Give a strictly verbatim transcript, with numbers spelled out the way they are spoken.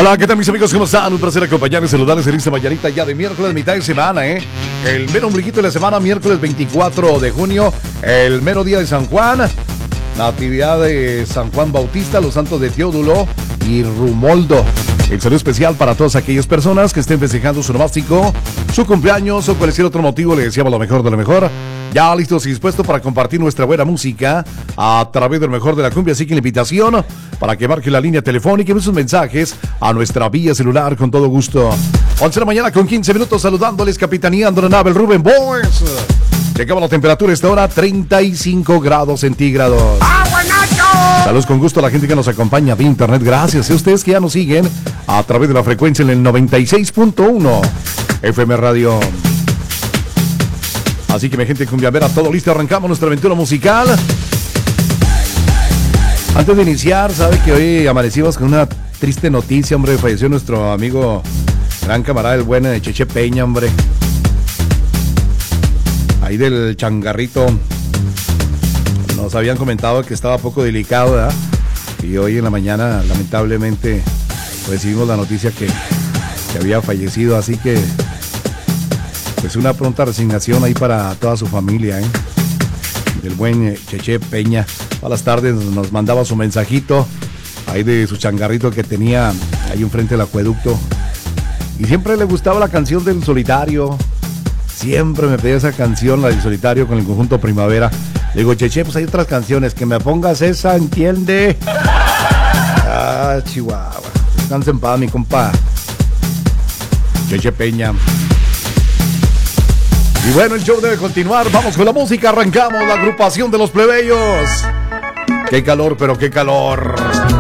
Hola, ¿qué tal mis amigos? ¿Cómo están? Un placer acompañarles, saludarles en esta mañanita ya de miércoles, mitad de semana, ¿eh? El mero ombliguito de la semana, miércoles veinticuatro de junio, el mero día de San Juan, natividad de San Juan Bautista, los santos de Teodulo y Rumoldo. El saludo especial para todas aquellas personas que estén festejando su nomástico, su cumpleaños o cualquier otro motivo. Le deseamos lo mejor de lo mejor. Ya listos y dispuestos para compartir nuestra buena música a través del mejor de la cumbia. Así que la invitación para que marque la línea telefónica y envíe sus mensajes a nuestra vía celular con todo gusto. once de la mañana con quince minutos, saludándoles, capitaneando la nave, el Rubén Boys. Llegamos a la temperatura esta hora, treinta y cinco grados centígrados. ¡Ah, buenacho! Saludos con gusto a la gente que nos acompaña vía internet. Gracias a ustedes que ya nos siguen a través de la frecuencia en el noventa y seis punto uno F M Radio. Así que mi gente cumbiambera, todo listo, arrancamos nuestra aventura musical. Antes de iniciar, sabe que hoy amanecimos con una triste noticia, hombre. Falleció nuestro amigo, gran camarada, el buen Cheche Peña, hombre. Ahí del changarrito. Nos habían comentado que estaba poco delicado, ¿verdad? Y hoy en la mañana, lamentablemente, recibimos la noticia que, que había fallecido. Así que, pues una pronta resignación ahí para toda su familia, ¿eh? Del buen Cheche Peña. A las tardes nos mandaba su mensajito ahí de su changarrito que tenía ahí enfrente del acueducto. Y siempre le gustaba la canción del Solitario. Siempre me pedía esa canción, la del Solitario, con el conjunto Primavera. Le digo, Cheche, pues hay otras canciones, que me pongas esa, ¿entiende? Ah, Chihuahua. Descansa en paz, mi compa Cheche Peña. Y bueno, el show debe continuar. Vamos con la música, arrancamos la agrupación de los plebeyos. Qué calor, pero qué calor.